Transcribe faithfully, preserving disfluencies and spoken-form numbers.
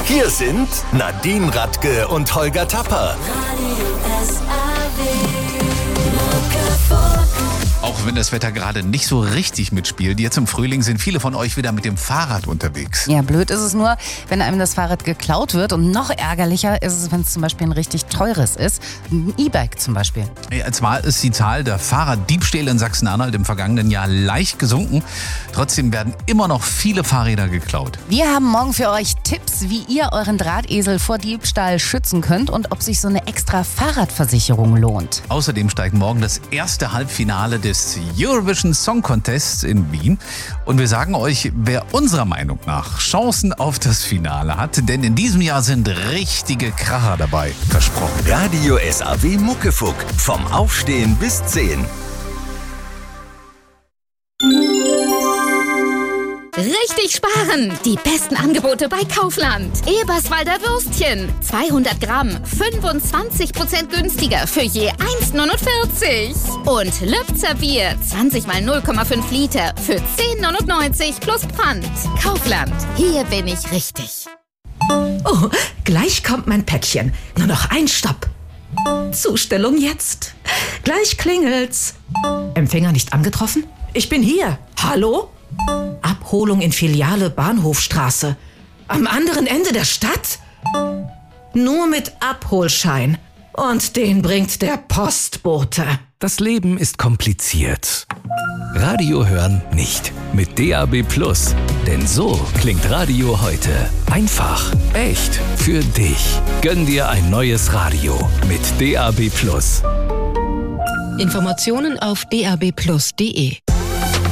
Hier sind Nadine Radke und Holger Tapper. Auch wenn das Wetter gerade nicht so richtig mitspielt, jetzt im Frühling sind viele von euch wieder mit dem Fahrrad unterwegs. Ja, blöd ist es nur, wenn einem das Fahrrad geklaut wird, und noch ärgerlicher ist es, wenn es zum Beispiel ein richtig teures ist. Ein E-Bike zum Beispiel. Ja, zwar ist die Zahl der Fahrraddiebstähle in Sachsen-Anhalt im vergangenen Jahr leicht gesunken, trotzdem werden immer noch viele Fahrräder geklaut. Wir haben morgen für euch Tipps, wie ihr euren Drahtesel vor Diebstahl schützen könnt und ob sich so eine extra Fahrradversicherung lohnt. Außerdem steigt morgen das erste Halbfinale des Eurovision Song Contests in Wien. Und wir sagen euch, wer unserer Meinung nach Chancen auf das Finale hat, denn in diesem Jahr sind richtige Kracher dabei, versprochen. Radio S A W Muckefuck. Vom Aufstehen bis zehn. Richtig sparen! Die besten Angebote bei Kaufland. Eberswalder Würstchen. zweihundert Gramm. fünfundzwanzig Prozent günstiger für je eins neunundvierzig. Und Lübzer Bier. zwanzig mal null Komma fünf Liter für zehn neunundneunzig plus Pfand. Kaufland. Hier bin ich richtig. Oh, gleich kommt mein Päckchen. Nur noch ein Stopp. Zustellung jetzt. Gleich klingelt's. Empfänger nicht angetroffen? Ich bin hier. Hallo? Abholung in Filiale Bahnhofstraße. Am anderen Ende der Stadt? Nur mit Abholschein. Und den bringt der Postbote. Das Leben ist kompliziert. Radio hören nicht. Mit D A B Plus. Denn so klingt Radio heute. Einfach, echt, für dich. Gönn dir ein neues Radio mit D A B Plus. Informationen auf d a b plus punkt d e.